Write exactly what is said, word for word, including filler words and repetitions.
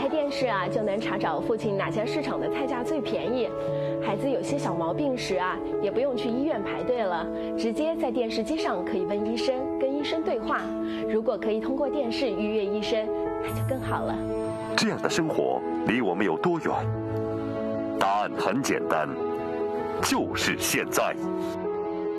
开电视啊，就能查找附近哪家市场的菜价最便宜。孩子有些小毛病时啊，也不用去医院排队了，直接在电视机上可以问医生，跟医生对话。如果可以通过电视预约医生，那就更好了。 这样的生活离我们有多远？答案很简单，就是现在。